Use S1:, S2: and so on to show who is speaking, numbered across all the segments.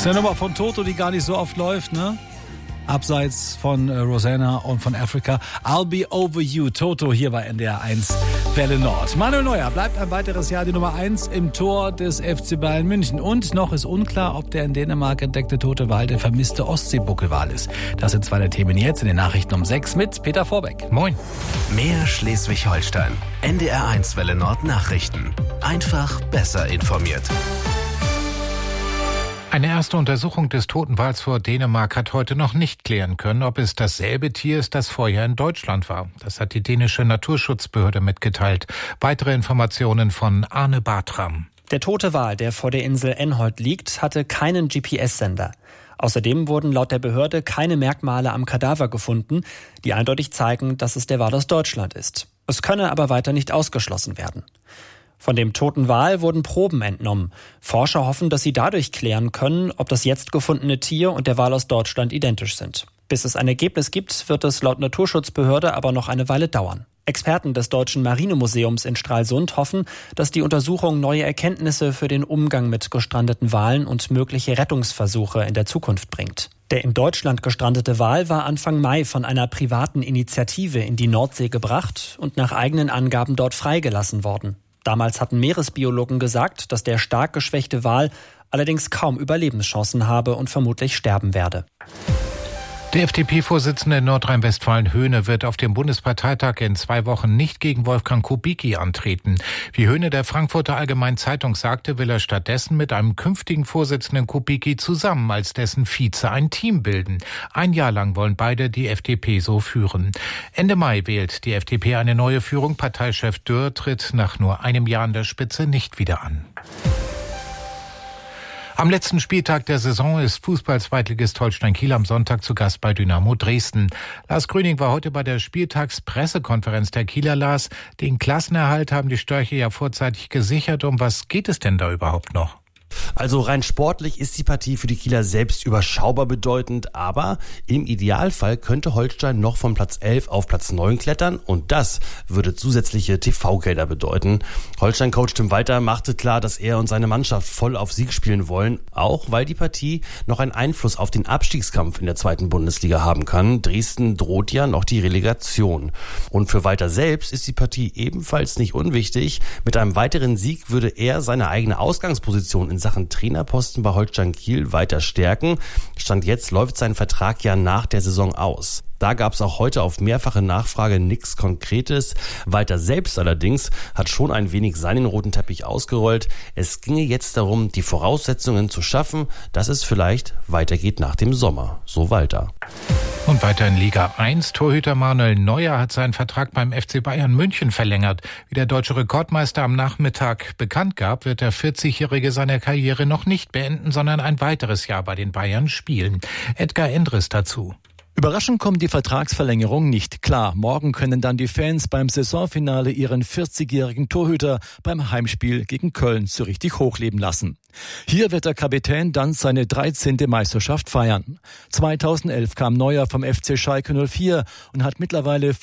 S1: ist eine Nummer von Toto, die gar nicht so oft läuft, ne? Abseits von Rosanna und von Africa. I'll Be Over You. Toto hier bei NDR 1 Welle Nord. Manuel Neuer bleibt ein weiteres Jahr die Nummer 1 im Tor des FC Bayern München. Und noch ist unklar, ob der in Dänemark entdeckte tote Wal der vermisste Ostseebuckelwal ist. Das sind zwei der Themen jetzt in den Nachrichten um 6 mit Peter Vorbeck.
S2: Moin.
S3: Mehr Schleswig-Holstein. NDR 1 Welle Nord Nachrichten. Einfach besser informiert.
S2: Eine erste Untersuchung des toten Wals vor Dänemark hat heute noch nicht klären können, ob es dasselbe Tier ist, das vorher in Deutschland war. Das hat die dänische Naturschutzbehörde mitgeteilt. Weitere Informationen von Arne Bartram.
S4: Der tote Wal, der vor der Insel Enholt liegt, hatte keinen GPS-Sender. Außerdem wurden laut der Behörde keine Merkmale am Kadaver gefunden, die eindeutig zeigen, dass es der Wal aus Deutschland ist. Es könne aber weiter nicht ausgeschlossen werden. Von dem toten Wal wurden Proben entnommen. Forscher hoffen, dass sie dadurch klären können, ob das jetzt gefundene Tier und der Wal aus Deutschland identisch sind. Bis es ein Ergebnis gibt, wird es laut Naturschutzbehörde aber noch eine Weile dauern. Experten des Deutschen Marinemuseums in Stralsund hoffen, dass die Untersuchung neue Erkenntnisse für den Umgang mit gestrandeten Walen und mögliche Rettungsversuche in der Zukunft bringt. Der in Deutschland gestrandete Wal war Anfang Mai von einer privaten Initiative in die Nordsee gebracht und nach eigenen Angaben dort freigelassen worden. Damals hatten Meeresbiologen gesagt, dass der stark geschwächte Wal allerdings kaum Überlebenschancen habe und vermutlich sterben werde.
S2: Der FDP-Vorsitzende in Nordrhein-Westfalen Höhne wird auf dem Bundesparteitag in 2 Wochen nicht gegen Wolfgang Kubicki antreten. Wie Höhne der Frankfurter Allgemeinen Zeitung sagte, will er stattdessen mit einem künftigen Vorsitzenden Kubicki zusammen als dessen Vize ein Team bilden. 1 Jahr lang wollen beide die FDP so führen. Ende Mai wählt die FDP eine neue Führung. Parteichef Dürr tritt nach nur einem Jahr an der Spitze nicht wieder an. Am letzten Spieltag der Saison ist Fußball-Zweitligist Holstein Kiel am Sonntag zu Gast bei Dynamo Dresden. Lars Grüning war heute bei der Spieltagspressekonferenz der Kieler. Lars, den Klassenerhalt haben die Störche ja vorzeitig gesichert. Um was geht es denn da überhaupt noch?
S5: Also rein sportlich ist die Partie für die Kieler selbst überschaubar bedeutend, aber im Idealfall könnte Holstein noch von Platz 11 auf Platz 9 klettern und das würde zusätzliche TV-Gelder bedeuten. Holstein-Coach Tim Walter machte klar, dass er und seine Mannschaft voll auf Sieg spielen wollen, auch weil die Partie noch einen Einfluss auf den Abstiegskampf in der 2. Bundesliga haben kann. Dresden droht ja noch die Relegation. Und für Walter selbst ist die Partie ebenfalls nicht unwichtig. Mit einem weiteren Sieg würde er seine eigene Ausgangsposition in Sachen Trainerposten bei Holstein Kiel weiter stärken. Stand jetzt läuft sein Vertrag ja nach der Saison aus. Da gab es auch heute auf mehrfache Nachfrage nichts Konkretes. Walter selbst allerdings hat schon ein wenig seinen roten Teppich ausgerollt. Es ginge jetzt darum, die Voraussetzungen zu schaffen, dass es vielleicht weitergeht nach dem Sommer. So Walter.
S2: Und weiter in Liga 1. Torhüter Manuel Neuer hat seinen Vertrag beim FC Bayern München verlängert. Wie der deutsche Rekordmeister am Nachmittag bekannt gab, wird der 40-Jährige seine Karriere noch nicht beenden, sondern ein weiteres Jahr bei den Bayern spielen. Edgar Endres dazu.
S6: Überraschend kommt die Vertragsverlängerung nicht klar. Morgen können dann die Fans beim Saisonfinale ihren 40-jährigen Torhüter beim Heimspiel gegen Köln so richtig hochleben lassen. Hier wird der Kapitän dann seine 13. Meisterschaft feiern. 2011 kam Neuer vom FC Schalke 04 und hat mittlerweile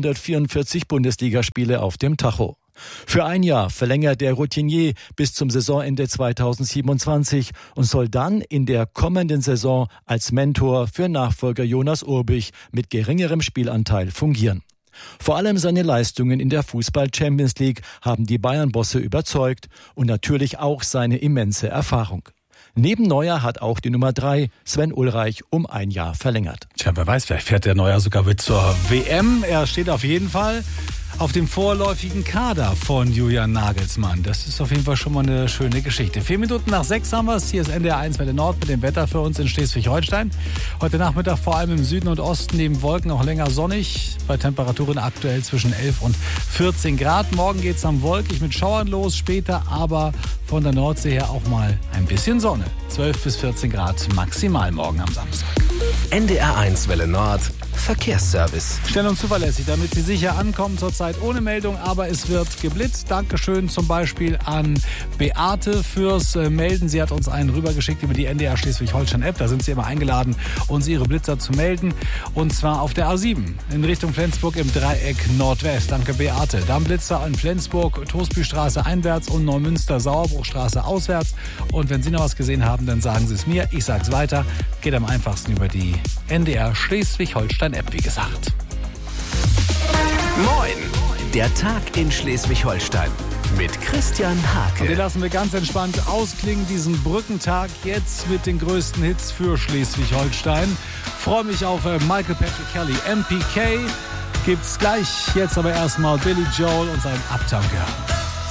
S6: 544 Bundesligaspiele auf dem Tacho. Für 1 Jahr verlängert der Routinier bis zum Saisonende 2027 und soll dann in der kommenden Saison als Mentor für Nachfolger Jonas Urbich mit geringerem Spielanteil fungieren. Vor allem seine Leistungen in der Fußball-Champions League haben die Bayern-Bosse überzeugt und natürlich auch seine immense Erfahrung. Neben Neuer hat auch die Nummer 3, Sven Ulreich, um 1 Jahr verlängert.
S1: Tja, wer weiß, vielleicht fährt der Neuer sogar mit zur WM. Er steht auf jeden Fall auf dem vorläufigen Kader von Julian Nagelsmann. Das ist auf jeden Fall schon mal eine schöne Geschichte. 4 Minuten nach 6 haben wir es. Hier ist NDR 1 Welle Nord mit dem Wetter für uns in Schleswig-Holstein. Heute Nachmittag vor allem im Süden und Osten neben Wolken auch länger sonnig. Bei Temperaturen aktuell zwischen 11 und 14 Grad. Morgen geht es dann wolkig mit Schauern los. Später aber von der Nordsee her auch mal ein bisschen Sonne. 12 bis 14 Grad maximal morgen am Samstag.
S3: NDR 1 Welle Nord. Verkehrsservice.
S1: Schnell und zuverlässig, damit Sie sicher ankommen, zurzeit ohne Meldung, aber es wird geblitzt. Dankeschön zum Beispiel an Beate fürs Melden. Sie hat uns einen rübergeschickt über die NDR Schleswig-Holstein-App. Da sind Sie immer eingeladen, uns Ihre Blitzer zu melden. Und zwar auf der A7 in Richtung Flensburg im Dreieck Nordwest. Danke, Beate. Dann Blitzer in Flensburg, Toastbystraße einwärts und Neumünster Sauerbruchstraße auswärts. Und wenn Sie noch was gesehen haben, dann sagen Sie es mir. Ich sag's weiter. Geht am einfachsten über die NDR Schleswig-Holstein-App, wie gesagt.
S3: Moin! Der Tag in Schleswig-Holstein mit Christian Hake.
S1: Den lassen wir ganz entspannt ausklingen, diesen Brückentag jetzt mit den größten Hits für Schleswig-Holstein. Freue mich auf Michael Patrick Kelly. MPK gibt's gleich. Jetzt aber erstmal Billy Joel und sein Uptown Girl.